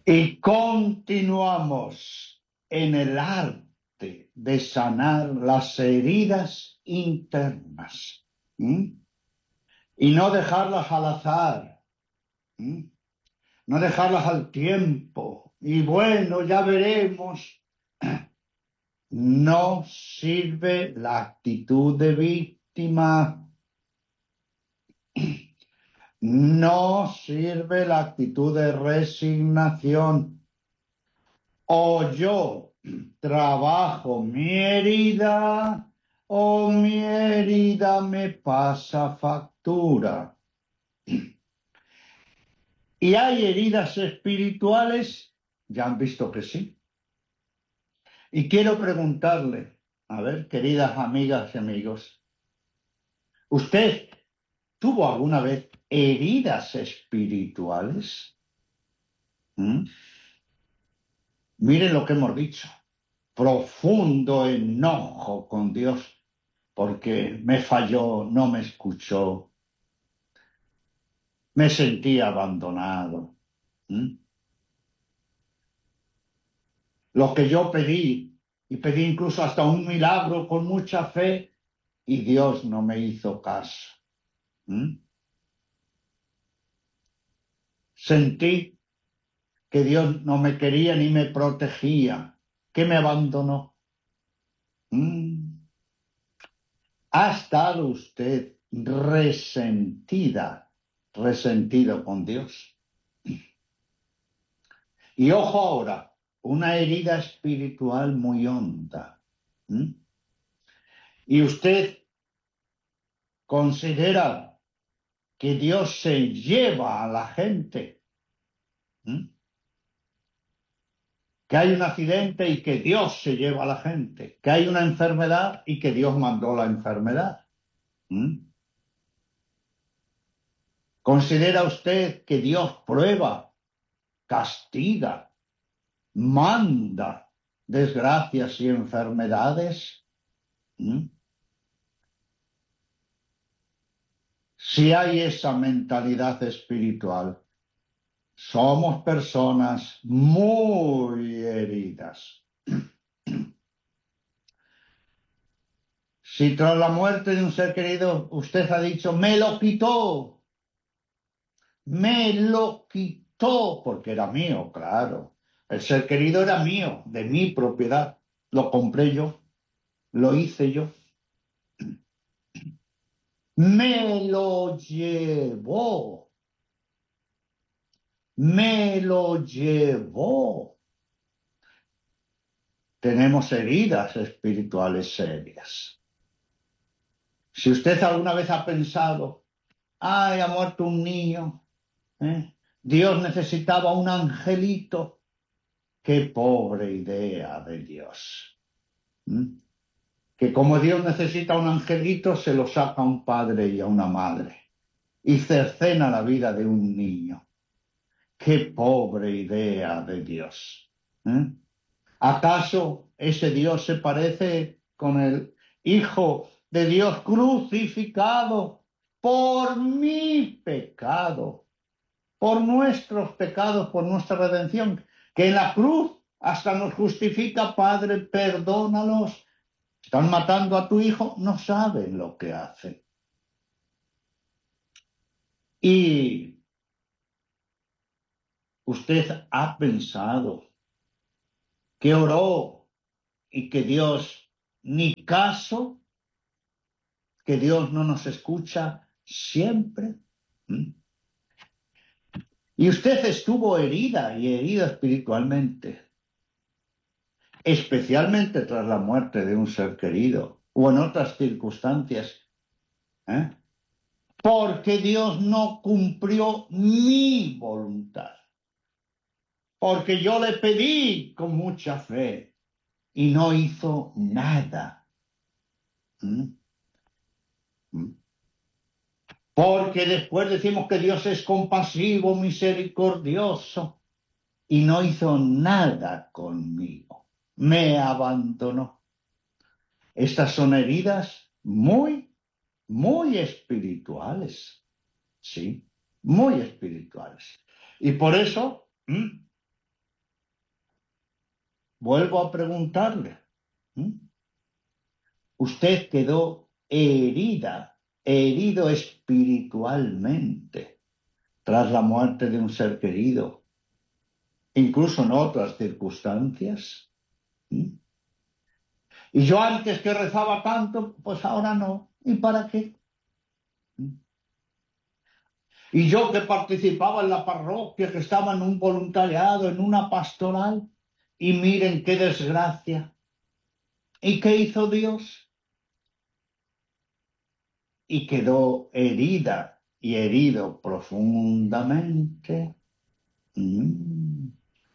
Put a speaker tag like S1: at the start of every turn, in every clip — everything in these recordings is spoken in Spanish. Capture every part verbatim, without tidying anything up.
S1: Y continuamos en el arte de sanar las heridas internas. ¿Mm? Y no dejarlas al azar. ¿Mm? No dejarlas al tiempo. Y bueno, ya veremos. No sirve la actitud de víctima. No sirve la actitud de resignación. O yo trabajo mi herida o mi herida me pasa factura. ¿Y hay heridas espirituales? Ya han visto que sí. Y quiero preguntarle, a ver, queridas amigas y amigos, ¿usted tuvo alguna vez heridas espirituales? ¿Mm? Miren lo que hemos dicho. Profundo enojo con Dios porque me falló, no me escuchó, me sentí abandonado. ¿Mm? Lo que yo pedí, y pedí incluso hasta un milagro con mucha fe, y Dios no me hizo caso. ¿Mm? Sentí que Dios no me quería ni me protegía, que me abandonó. ¿Mm? ¿Ha estado usted resentida, resentido con Dios? Y ojo ahora, una herida espiritual muy honda. ¿Mm? Y usted considera que Dios se lleva a la gente. ¿Mm? Que hay un accidente y que Dios se lleva a la gente. Que hay una enfermedad y que Dios mandó la enfermedad. ¿Mm? ¿Considera usted que Dios prueba, castiga, manda desgracias y enfermedades? ¿Mm? Si hay esa mentalidad espiritual, somos personas muy heridas. Si tras la muerte de un ser querido usted ha dicho, me lo quitó, me lo quitó, porque era mío, claro. El ser querido era mío, de mi propiedad. Lo compré yo, lo hice yo. Me lo llevó, me lo llevó. Tenemos heridas espirituales serias. Si usted alguna vez ha pensado, ay, ha muerto un niño, ¿eh? Dios necesitaba un angelito. Qué pobre idea de Dios. ¿Mm? Que como Dios necesita un angelito, se lo saca a un padre y a una madre y cercena la vida de un niño. Qué pobre idea de Dios. ¿Eh? ¿Acaso ese Dios se parece con el Hijo de Dios crucificado por mi pecado, por nuestros pecados, por nuestra redención, que en la cruz hasta nos justifica? Padre, perdónalos. Están matando a tu hijo, no saben lo que hacen. Y usted ha pensado que oró y que Dios ni caso, que Dios no nos escucha siempre. ¿Mm? Y usted estuvo herida y herida espiritualmente, especialmente tras la muerte de un ser querido o en otras circunstancias, ¿eh? Porque Dios no cumplió mi voluntad, porque yo le pedí con mucha fe y no hizo nada. ¿Mm? ¿Mm? Porque después decimos que Dios es compasivo, misericordioso, y no hizo nada conmigo. Me abandonó. Estas son heridas muy, muy espirituales. Sí, muy espirituales. Y por eso, ¿m? vuelvo a preguntarle, ¿Mm? Usted quedó herida, herido espiritualmente tras la muerte de un ser querido, incluso en otras circunstancias. ¿Mm? Y yo antes que rezaba tanto, pues ahora no. ¿Y para qué? ¿Mm? Y yo que participaba en la parroquia, que estaba en un voluntariado, en una pastoral, y miren qué desgracia. ¿Y qué hizo Dios? Y quedó herida y herido profundamente. Mm.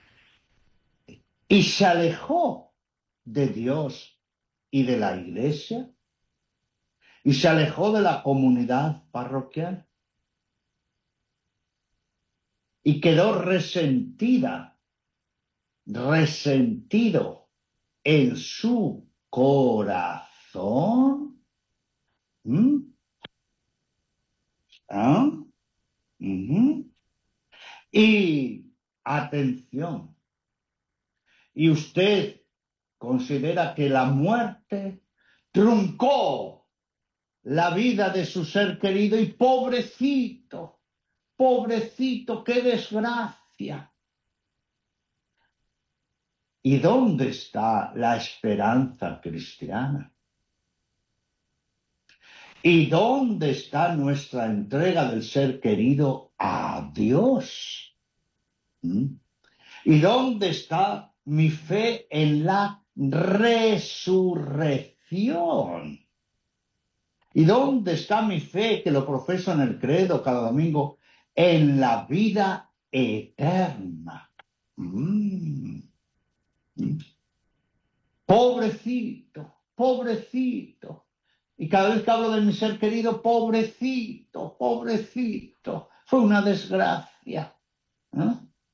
S1: Y se alejó de Dios y de la iglesia, y se alejó de la comunidad parroquial, y quedó resentida, resentido en su corazón. ¿Mm? ¿Ah? Uh-huh. Y atención, y usted considera que la muerte truncó la vida de su ser querido, y pobrecito, pobrecito, qué desgracia. ¿Y dónde está la esperanza cristiana? ¿Y dónde está nuestra entrega del ser querido a Dios? ¿Mm? ¿Y dónde está mi fe en la resurrección? ¿Y dónde está mi fe, que lo profeso en el credo cada domingo, en la vida eterna? Mm. Mm. Pobrecito, pobrecito. Y cada vez que hablo de mi ser querido, pobrecito, pobrecito, fue una desgracia. ¿Eh?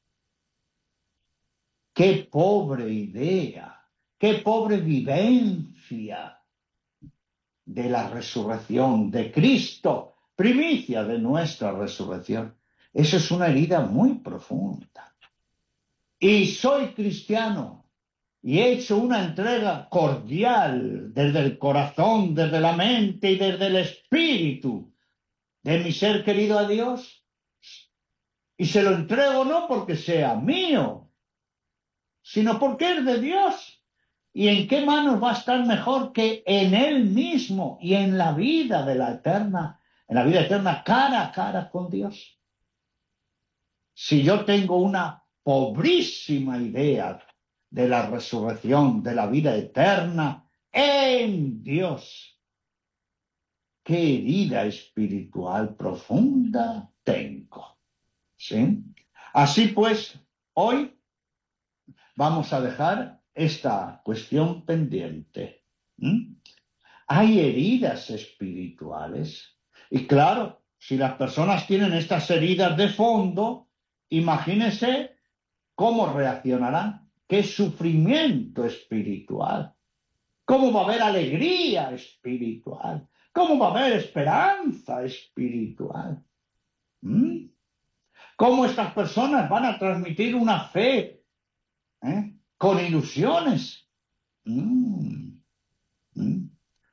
S1: Qué pobre idea, qué pobre vivencia de la resurrección de Cristo, primicia de nuestra resurrección. Eso es una herida muy profunda. Y soy cristiano y he hecho una entrega cordial desde el corazón, desde la mente y desde el espíritu de mi ser querido a Dios. Y se lo entrego no porque sea mío, sino porque es de Dios. ¿Y en qué manos va a estar mejor que en Él mismo y en la vida de la eterna, en la vida eterna cara a cara con Dios? Si yo tengo una pobrísima idea de la resurrección, de la vida eterna en Dios, qué herida espiritual profunda tengo. ¿Sí? Así pues, hoy vamos a dejar esta cuestión pendiente. ¿Mm? Hay heridas espirituales. Y claro, si las personas tienen estas heridas de fondo, imagínense cómo reaccionarán. Qué sufrimiento espiritual. Cómo va a haber alegría espiritual. Cómo va a haber esperanza espiritual. ¿Mm? Cómo estas personas van a transmitir una fe, ¿eh?, con ilusiones. Mm. Mm.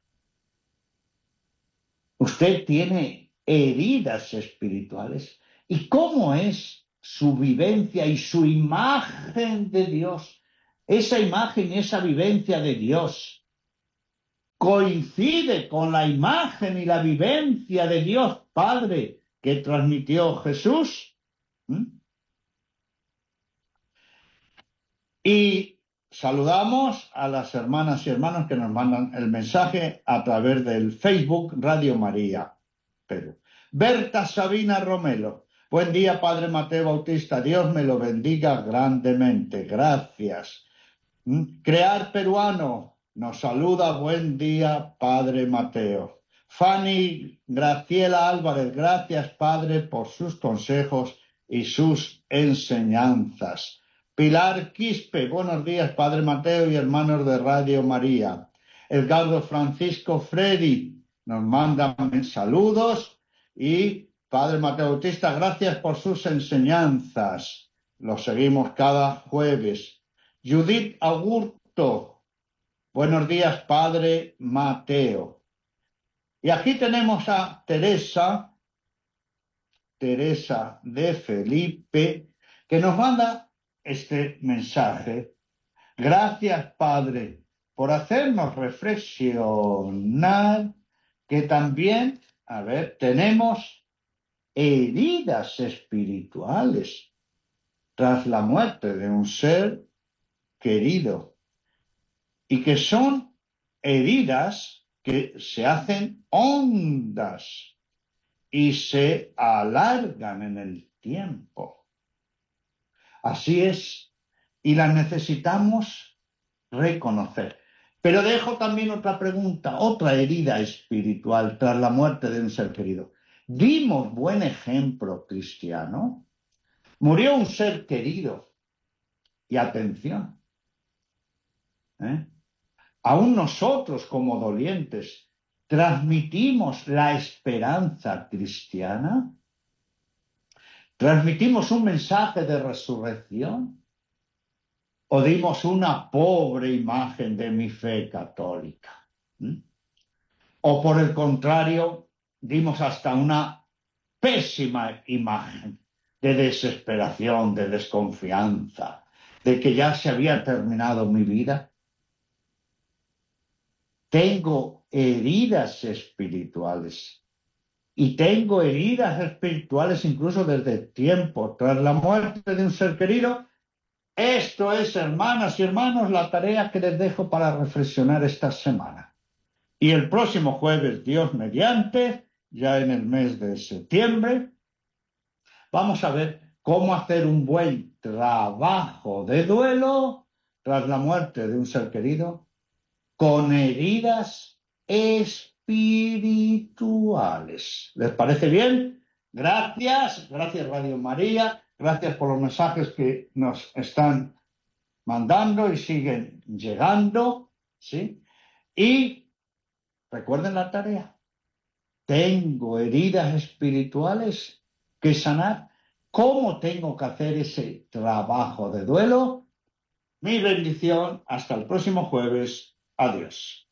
S1: Usted tiene heridas espirituales. ¿Y cómo es su vivencia y su imagen de Dios? Esa imagen y esa vivencia de Dios coincide con la imagen y la vivencia de Dios Padre que transmitió Jesús. ¿Mm? Y saludamos a las hermanas y hermanos que nos mandan el mensaje a través del Facebook Radio María Perú. Berta Sabina Romelo. Buen día, Padre Mateo Bautista. Dios me lo bendiga grandemente. Gracias. ¿Mm? Crear Peruano. Nos saluda. Buen día, Padre Mateo. Fanny Graciela Álvarez. Gracias, Padre, por sus consejos y sus enseñanzas. Pilar Quispe, buenos días, Padre Mateo y hermanos de Radio María. Edgardo Francisco Freddy nos manda saludos. Y Padre Mateo Bautista, gracias por sus enseñanzas. Los seguimos cada jueves. Judith Augusto. Buenos días, padre Mateo. Y aquí tenemos a Teresa, Teresa de Felipe, que nos manda este mensaje. Gracias, padre, por hacernos reflexionar que también, a ver, tenemos heridas espirituales tras la muerte de un ser querido y que son heridas que se hacen hondas y se alargan en el tiempo. Así es, y las necesitamos reconocer. Pero dejo también otra pregunta, otra herida espiritual tras la muerte de un ser querido. ¿Dimos buen ejemplo cristiano? Murió un ser querido. Y atención, ¿eh? Aún nosotros como dolientes transmitimos la esperanza cristiana, transmitimos un mensaje de resurrección o dimos una pobre imagen de mi fe católica. ¿Mm? O por el contrario, dimos hasta una pésima imagen de desesperación, de desconfianza, de que ya se había terminado mi vida. Tengo heridas espirituales y tengo heridas espirituales incluso desde tiempo tras la muerte de un ser querido. Esto es, hermanas y hermanos, la tarea que les dejo para reflexionar esta semana. Y el próximo jueves, Dios mediante, ya en el mes de septiembre, vamos a ver cómo hacer un buen trabajo de duelo tras la muerte de un ser querido con heridas espirituales. ¿Les parece bien? Gracias, gracias Radio María, gracias por los mensajes que nos están mandando y siguen llegando, ¿sí? Y recuerden la tarea. Tengo heridas espirituales que sanar. ¿Cómo tengo que hacer ese trabajo de duelo? Mi bendición. Hasta el próximo jueves. Adiós.